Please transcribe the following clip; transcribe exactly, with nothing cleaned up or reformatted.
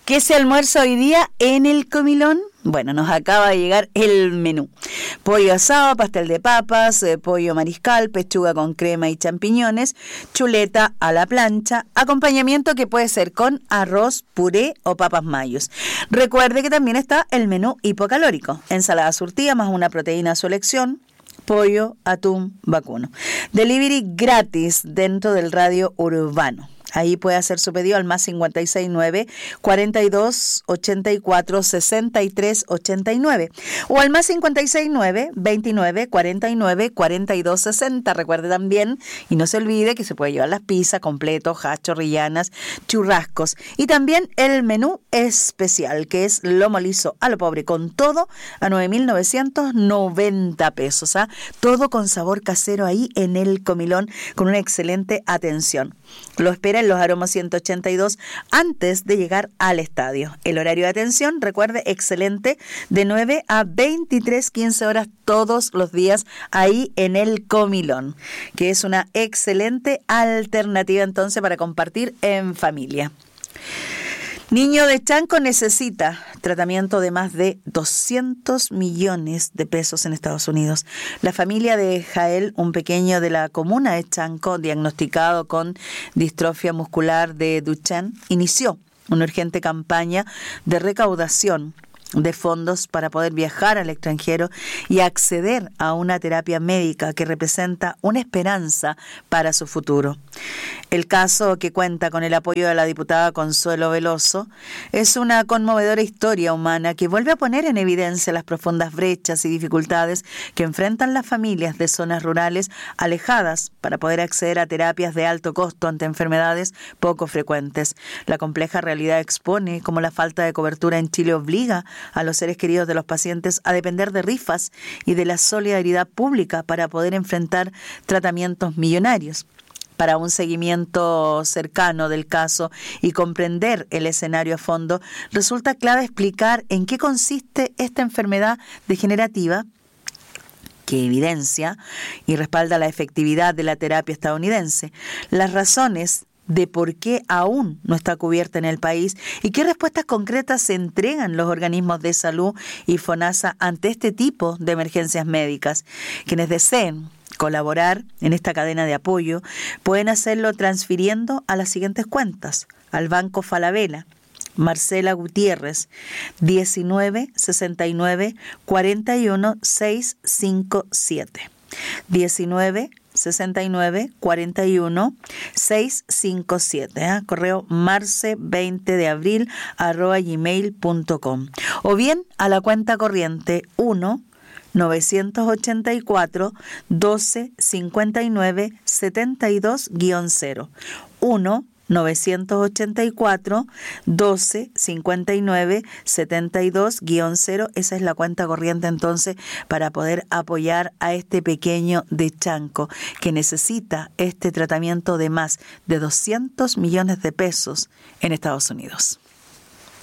¿Qué se almuerza hoy día en el comilón? Bueno, nos acaba de llegar el menú. Pollo asado, pastel de papas, eh, pollo mariscal, pechuga con crema y champiñones, chuleta a la plancha, acompañamiento que puede ser con arroz, puré o papas mayos. Recuerde que también está el menú hipocalórico, ensalada surtida más una proteína a su elección, pollo, atún, vacuno. Delivery gratis dentro del radio urbano. Ahí puede hacer su pedido al más cincuenta y seis nueve, cuarenta y dos, ochenta y cuatro, sesenta y tres, ochenta y nueve o al más cincuenta y seis nueve, veintinueve, cuarenta y nueve, cuarenta y dos, sesenta. Recuerde también, y no se olvide, que se puede llevar las pizzas, completos, hash, chorrillanas, churrascos. Y también el menú especial, que es lomo liso a lo pobre con todo a nueve mil novecientos noventa pesos. ¿ah? Todo con sabor casero ahí en el comilón, con una excelente atención. Lo espera en los Aromos ciento ochenta y dos antes de llegar al estadio. El horario de atención, recuerde, excelente, de nueve a veintitrés, quince horas todos los días ahí en el comilón, que es una excelente alternativa entonces para compartir en familia. Niño de Chanco necesita tratamiento de más de doscientos millones de pesos en Estados Unidos. La familia de Jael, un pequeño de la comuna de Chanco, diagnosticado con distrofia muscular de Duchenne, inició una urgente campaña de recaudación de fondos para poder viajar al extranjero y acceder a una terapia médica que representa una esperanza para su futuro. El caso, que cuenta con el apoyo de la diputada Consuelo Veloso, es una conmovedora historia humana que vuelve a poner en evidencia las profundas brechas y dificultades que enfrentan las familias de zonas rurales alejadas para poder acceder a terapias de alto costo ante enfermedades poco frecuentes. La compleja realidad expone cómo la falta de cobertura en Chile obliga a los seres queridos de los pacientes a depender de rifas y de la solidaridad pública para poder enfrentar tratamientos millonarios. Para un seguimiento cercano del caso y comprender el escenario a fondo, resulta clave explicar en qué consiste esta enfermedad degenerativa que evidencia y respalda la efectividad de la terapia estadounidense, las razones de por qué aún no está cubierta en el país y qué respuestas concretas se entregan los organismos de salud y FONASA ante este tipo de emergencias médicas. Quienes deseen colaborar en esta cadena de apoyo pueden hacerlo transfiriendo a las siguientes cuentas: al Banco Falabella, Marcela Gutiérrez, diecinueve, sesenta y nueve, cuarenta y uno, seiscientos cincuenta y siete. diecinueve, sesenta y nueve, cuarenta y uno, seiscientos cincuenta y siete. ¿eh? Correo marce veinte de abril arroba gmail punto com. O bien a la cuenta corriente uno, novecientos ochenta y cuatro, doce, cincuenta y nueve, setenta y dos cero. uno, novecientos ochenta y cuatro, doce, cincuenta y nueve, setenta y dos cero. Esa es la cuenta corriente entonces para poder apoyar a este pequeño de Chanco que necesita este tratamiento de más de doscientos millones de pesos en Estados Unidos.